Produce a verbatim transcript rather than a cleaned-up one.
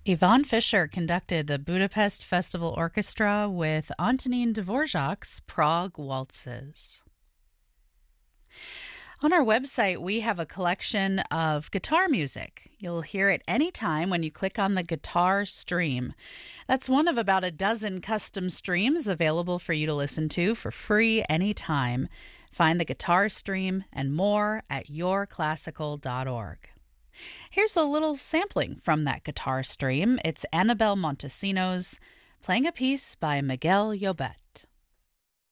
Yvonne Fischer conducted the Budapest Festival Orchestra with Antonin Dvorak's Prague Waltzes. On our website, we have a collection of guitar music. You'll hear it anytime when you click on the guitar stream. That's one of about a dozen custom streams available for you to listen to for free anytime. Find the guitar stream and more at your classical dot org. Here's a little sampling from that guitar stream. It's Annabelle Montesinos playing a piece by Miguel Llobet.